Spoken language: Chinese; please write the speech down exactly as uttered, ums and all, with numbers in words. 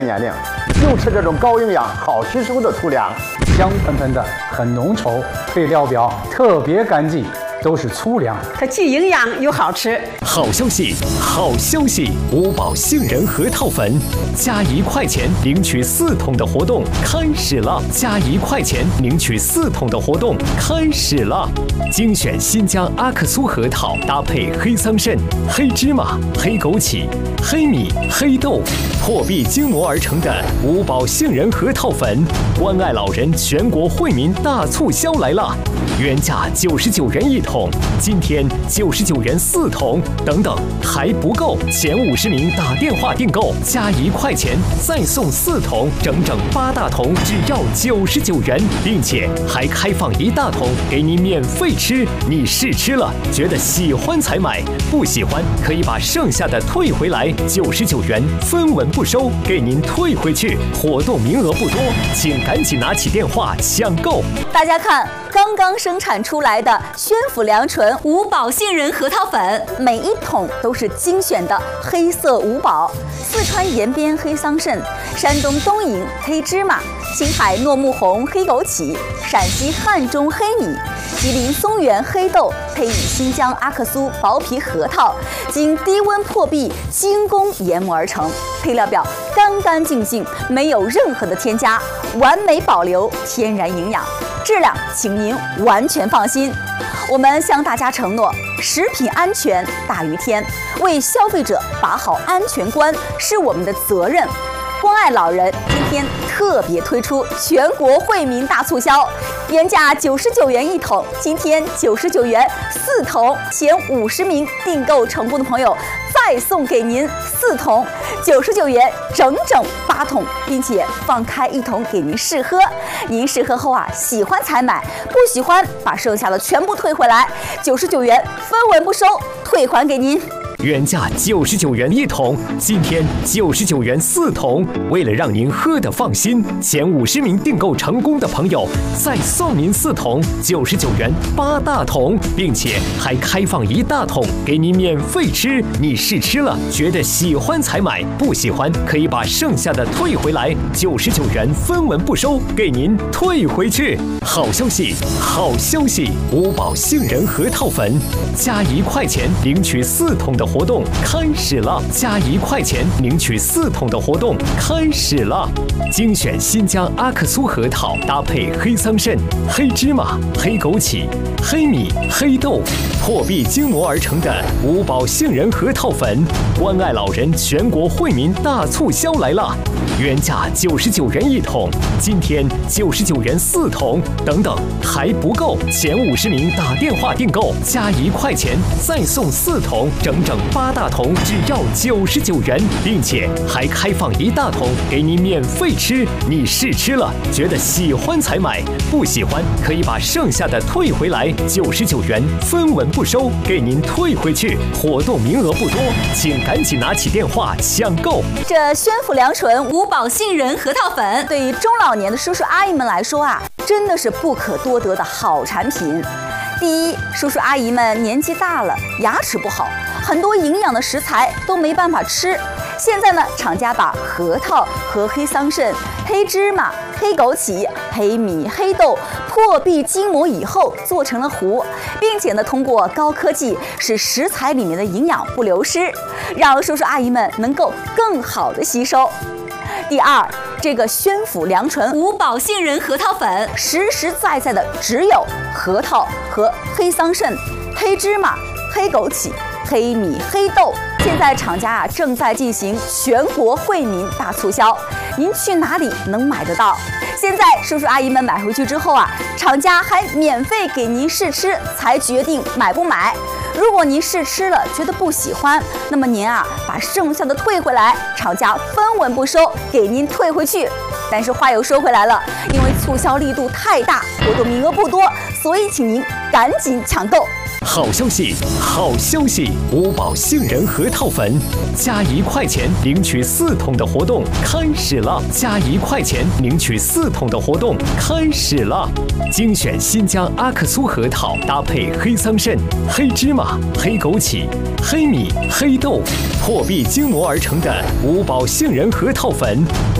年龄，就吃这种高营养、好吸收的粗粮， 香喷喷的，很浓稠，配料表特别干净，都是粗粮， 它既营养又好吃。 好消息，好消息！五宝杏仁核桃粉加一块钱领取四桶的活动开始了，加一块钱领取四桶的活动开始了。精选新疆阿克苏核桃，搭配黑桑葚、黑芝麻、黑枸杞、黑米、黑豆，破壁精磨而成的五宝杏仁核桃粉，关爱老人全国惠民大促销来了！原价九十九元一桶，今天九十九元四桶，等等还不够，前五十名打电话订购加一块钱再送四桶，整整八大桶，只要九十九元，并且还开放一大桶给你免费吃。你试吃了，觉得喜欢才买，不喜欢可以把剩下的退回来，九十九元分文不收，给您退回去。活动名额不多，请赶紧拿起电话抢购。 大家看，刚刚生产出来的宣府良醇五宝杏仁核桃粉，每一桶都是精选的黑色五宝：四川延边黑桑葚、山东东营黑芝麻、青海糯木红黑枸杞、陕西汉中黑米、吉林松原黑豆，配以新疆阿克苏薄皮核桃，经低温破壁精工研磨而成，配料表干干净净，没有任何的添加，完美保留天然营养，质量请您完全放心。我们向大家承诺，食品安全大于天，为消费者把好安全关是我们的责任。关爱老人今天特别推出全国惠民大促销，原价九十九元一桶，今天九十九元四桶，前五十名订购成功的朋友再送给您四桶，九十九元整整八桶，并且放开一桶给您试喝。您试喝后啊，喜欢才买，不喜欢把剩下的全部退回来，九十九元分文不收，退还给您。 原价九十九元一桶，今天九十九元四桶。为了让您喝得放心，前五十名订购成功的朋友再送您四桶，九十九元八大桶，并且还开放一大桶给您免费吃。你试吃了，觉得喜欢才买，不喜欢可以把剩下的退回来，九十九元分文不收，给您退回去。好消息，好消息！五宝杏仁核桃粉加一块钱领取四桶的活动开始了，加一块钱领取四桶的活动开始了。精选新疆阿克苏核桃，搭配黑桑葚、黑芝麻、黑枸杞、黑米、黑豆，破壁精磨而成的五宝杏仁核桃粉，关爱老人全国惠民大促销来了！原价九十九元一桶，今天九十九元四桶，等等还不够，前五十名打电话订购加一块钱再送四桶，整整八大桶，只要九十九元，并且还开放一大桶给你免费吃。你试吃了，觉得喜欢才买，不喜欢可以把剩下的退回来，九十九元分文不收，给您退回去。活动名额不多，请赶紧拿起电话抢购。 这宣府良醇五宝杏仁核桃粉，对于中老年的叔叔阿姨们来说啊，真的是不可多得的好产品。第一，叔叔阿姨们年纪大了，牙齿不好，很多营养的食材都没办法吃。现在呢，厂家把核桃和黑桑葚、黑芝麻、黑枸杞、黑米、黑豆破壁精磨以后做成了糊，并且呢，通过高科技使食材里面的营养不流失，让叔叔阿姨们能够更好的吸收。第二，这个宣府良醇五宝杏仁核桃粉，实实在在的只有核桃和黑桑葚、黑芝麻、黑枸杞、黑米、黑豆。现在厂家啊正在进行全国惠民大促销，您去哪里能买得到？现在叔叔阿姨们买回去之后啊，厂家还免费给您试吃，才决定买不买。如果您试吃了觉得不喜欢，那么您啊把剩下的退回来，厂家分文不收，给您退回去。但是话又说回来了，因为促销力度太大，活动名额不多，所以请您赶紧抢购。 好消息，好消息！五宝杏仁核桃粉加一块钱领取四桶的活动开始了，加一块钱领取四桶的活动开始了。精选新疆阿克苏核桃，搭配黑桑葚、黑芝麻、黑枸杞、黑米、黑豆，破壁精磨而成的五宝杏仁核桃粉。